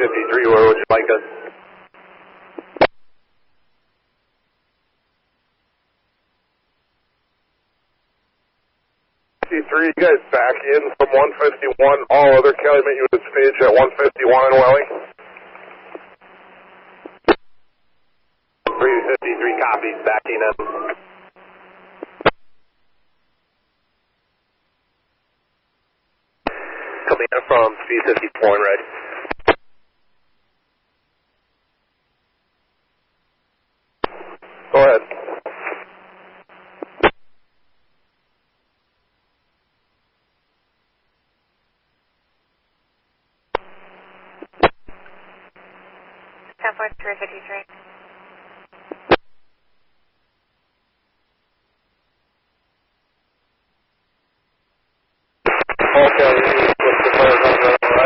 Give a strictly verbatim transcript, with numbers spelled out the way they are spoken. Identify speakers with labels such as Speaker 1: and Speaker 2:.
Speaker 1: fifty-three, where would you like us? fifty-three, you guys back in from one fifty-one, all other Calumet units stage at one fifty-one in Welling. three fifty-three copies, backing in. Coming in from three fifty-four in red. Go ahead.
Speaker 2: ten four three fifty-three.
Speaker 1: Okay.